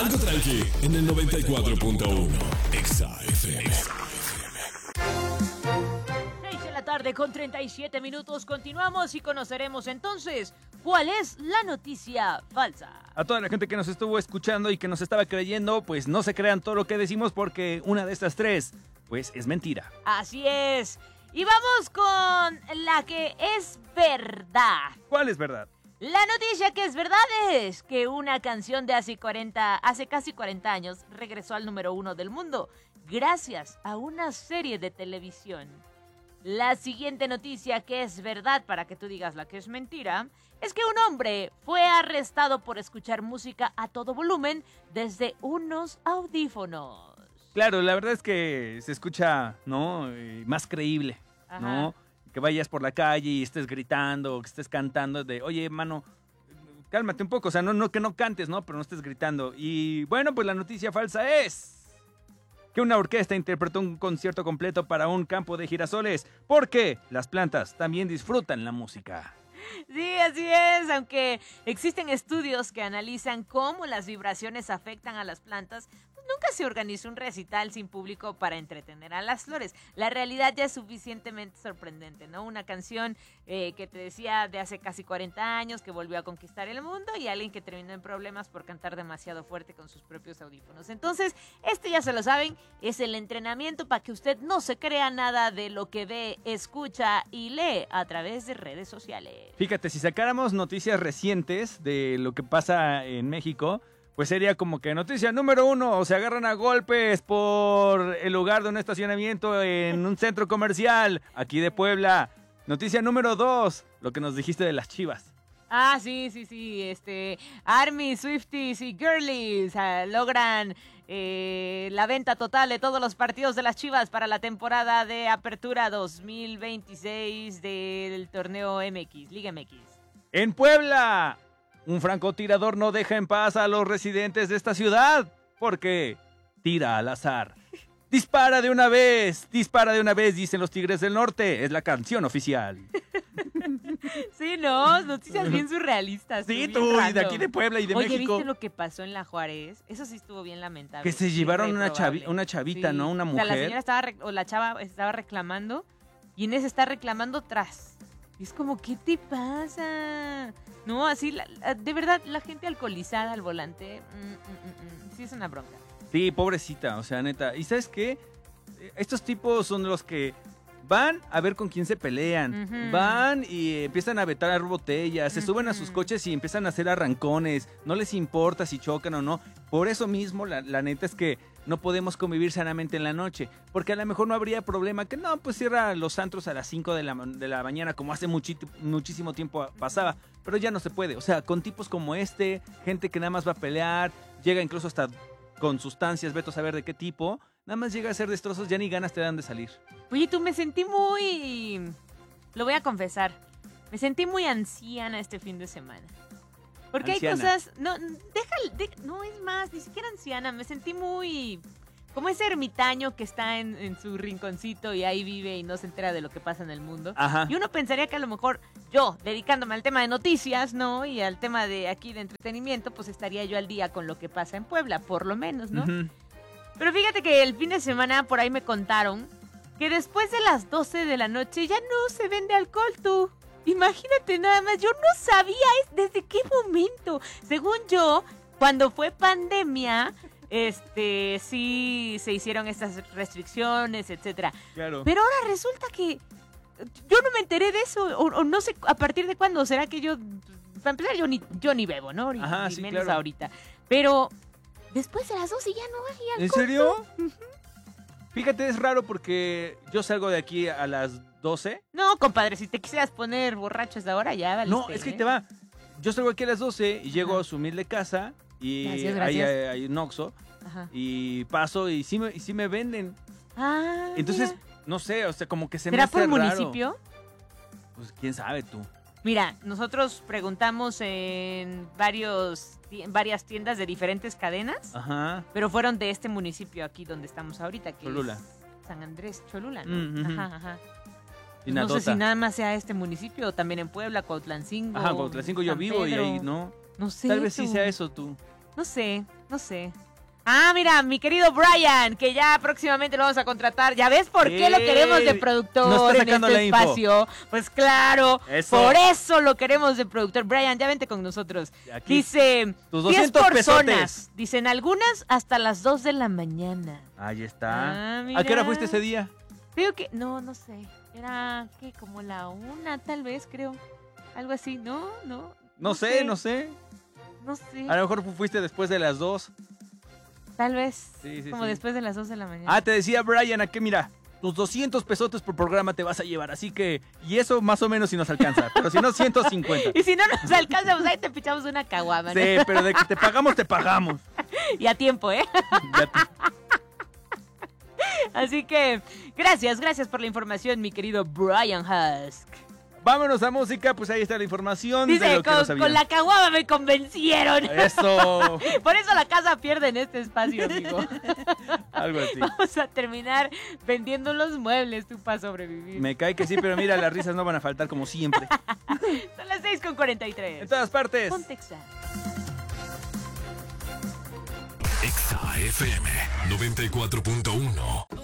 Algo tranqui en el 94.1 Exa FM. 6 de la tarde con 37 minutos. Continuamos y conoceremos entonces cuál es la noticia falsa. A toda la gente que nos estuvo escuchando y que nos estaba creyendo, pues no se crean todo lo que decimos porque una de estas tres, pues es mentira. Así es. Y vamos con la que es verdad. ¿Cuál es verdad? La noticia que es verdad es que una canción de hace casi 40 años regresó al número 1 del mundo gracias a una serie de televisión. La siguiente noticia que es verdad, para que tú digas la que es mentira, es que un hombre fue arrestado por escuchar música a todo volumen desde unos audífonos. Claro, la verdad es que se escucha, ¿no? Más creíble, ¿no? Ajá. Que vayas por la calle y estés gritando, que estés cantando de, oye, mano, cálmate un poco, o sea, no que no cantes, ¿no? Pero no estés gritando. Y bueno, pues la noticia falsa es que una orquesta interpretó un concierto completo para un campo de girasoles, porque las plantas también disfrutan la música. Sí, así es, aunque existen estudios que analizan cómo las vibraciones afectan a las plantas, pues nunca se organizó un recital sin público para entretener a las flores. La realidad ya es suficientemente sorprendente, ¿no? Una canción que te decía de hace casi 40 años que volvió a conquistar el mundo y alguien que terminó en problemas por cantar demasiado fuerte con sus propios audífonos. Entonces, ya se lo saben, es el entrenamiento para que usted no se crea nada de lo que ve, escucha y lee a través de redes sociales. Fíjate, si sacáramos noticias recientes de lo que pasa en México, pues sería como que noticia número 1, se agarran a golpes por el lugar de un estacionamiento en un centro comercial aquí de Puebla. Noticia número 2, lo que nos dijiste de las Chivas. Ah, sí. Army, Swifties y Girlies logran la venta total de todos los partidos de las Chivas para la temporada de apertura 2026 del torneo MX, Liga MX. En Puebla, un francotirador no deja en paz a los residentes de esta ciudad porque tira al azar. Dispara de una vez, dicen los Tigres del Norte. Es la canción oficial. Sí, no, noticias bien surrealistas. Sí, bien tú, y de random. aquí de Puebla y de Oye, México. ¿viste lo que pasó en la Juárez? Eso sí estuvo bien lamentable. Que se Sí, llevaron reprobable. una chavita, Sí. ¿no? Una O mujer. sea, la señora la chava estaba reclamando y Inés está reclamando tras. Y es como, ¿qué te pasa? No, así, de verdad, la gente alcoholizada al volante, sí es una bronca. Sí, pobrecita, o sea, neta. ¿Y sabes qué? Estos tipos son los que van a ver con quién se pelean. Ujú. Van y empiezan a vetar botellas, se suben a sus coches y empiezan a hacer arrancones. No les importa si chocan o no. Por eso mismo, la neta es que no podemos convivir sanamente en la noche. Porque a lo mejor no habría problema que no, pues cierra los antros a las 5 de la mañana, como hace muchísimo tiempo pasaba. Pero ya no se puede. O sea, con tipos como gente que nada más va a pelear, llega incluso hasta con sustancias, veto a saber de qué tipo. Nada más llega a hacer destrozos, ya ni ganas te dan de salir. Oye, tú, me sentí muy... Lo voy a confesar. Me sentí muy anciana este fin de semana. Porque Anciana. hay cosas... No, no es más, ni siquiera anciana. Me sentí muy... Como ese ermitaño que está en su rinconcito y ahí vive y no se entera de lo que pasa en el mundo. Ajá. Y uno pensaría que a lo mejor yo, dedicándome al tema de noticias, ¿no? Y al tema de aquí de entretenimiento, pues estaría yo al día con lo que pasa en Puebla, por lo menos, ¿no? Ujú. Pero fíjate que el fin de semana por ahí me contaron que después de las 12 de la noche ya no se vende alcohol, tú. Imagínate nada más, yo no sabía desde qué momento. Según yo, cuando fue pandemia, sí se hicieron estas restricciones, etcétera. Claro. Pero ahora resulta que yo no me enteré de eso, o no sé a partir de cuándo. ¿Será que yo, para empezar, yo ni bebo, ¿no? Ajá, Ni sí, menos claro. ahorita. Pero después de las 12 ya no hay alcohol. ¿En serio? Fíjate, es raro porque yo salgo de aquí a las 12. No, compadre, si te quisieras poner borracho hasta ahora, ya valiste. No, es que ahí te va. Yo salgo aquí a las 12 y llego a su humilde casa y Gracias, ahí gracias. hay un Oxxo Ajá. y paso y sí me venden. Ah, Entonces, mira. no sé, o sea, como que se me ¿Será hace por raro. municipio? Pues quién sabe tú. Mira, nosotros preguntamos en varias tiendas de diferentes cadenas, Ajá. pero fueron de este municipio aquí donde estamos ahorita, que Cholula. es San Andrés, Cholula, ¿no? Ujú. Ajá. Y No sé Nadota. si nada más sea este municipio o también en Puebla, Cuautlancingo. Ajá, Cuautlancingo yo San vivo y Pedro. ahí no. No sé. Tal vez sí tú. sea eso tú. No sé. No sé. Ah, mira, mi querido Brian, que ya próximamente lo vamos a contratar. ¿Ya ves por qué lo queremos de productor nos está en sacando este la info. espacio? Pues claro, Eso. por eso lo queremos de productor. Brian, ya vente con nosotros. Aquí, Dice, tus 10 200 personas. pesotes. Dicen algunas hasta las 2 de la mañana. Ahí está. Ah, mira. ¿A qué hora fuiste ese día? Creo que, no sé. Era, ¿qué? Como la 1, tal vez, creo. Algo así, ¿no? No sé. No sé. A lo mejor fuiste después de las 2. Tal vez. Sí, Como sí. después de las 2 de la mañana. Ah, te decía Brian, aquí mira, tus 200 pesotes por programa te vas a llevar, así que, y eso más o menos si nos alcanza, pero si no, 150. Y si no nos alcanza, pues ahí te pichamos una caguama, ¿no? Sí, pero de que te pagamos, te pagamos. Y a tiempo, ¿eh? Ya te- Así que, gracias por la información, mi querido Brian Husk. Vámonos a música, pues ahí está la información de Dice, lo que no sabían. con la caguama me convencieron. Eso, Por eso la casa pierde en este espacio, amigo. algo así. Vamos a terminar vendiendo los muebles, tú para sobrevivir. Me cae que sí, pero mira, las risas no van a faltar como siempre. Son las 6:43. En todas partes. Ponte Exa. Exa FM 94.1.